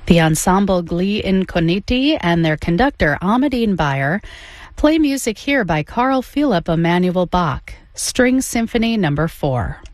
The ensemble Gli Incogniti and their conductor Amadine Bayer play music here by Carl Philipp Emanuel Bach, String Symphony No. 4.